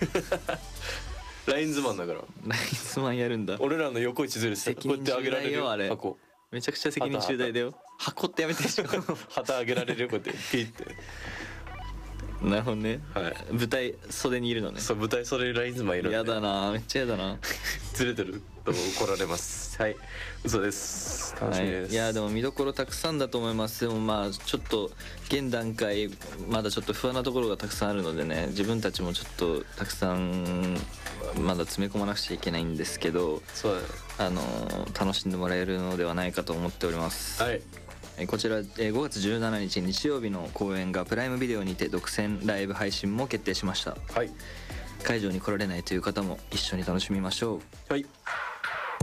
ラインズマンだから。 ラインズマンやるんだ。 俺らの横一ずれて責任重大よあれ。 箱めちゃくちゃ責任重大だよ。箱ってやめてしょ。 旗上げられるよこうやってピッて。 なるほどね、 はい、 舞台袖にいるのね。 そう舞台袖にラインズマンいるんで。 やだな、めっちゃやだな。 ずれてると怒られます。はい、嘘です。楽しみです。 はい、いやでも見どころたくさんだと思います。でもまあちょっと現段階まだちょっと不安なところがたくさんあるのでね、自分たちもちょっとたくさんまだ詰め込まなくちゃいけないんですけど、 そうだね、 楽しんでもらえるのではないかと思っております。 はい、 こちら5月17日日曜日の公演がプライムビデオにて独占ライブ配信も決定しました。 はい、 会場に来られないという方も一緒に楽しみましょう。 はい。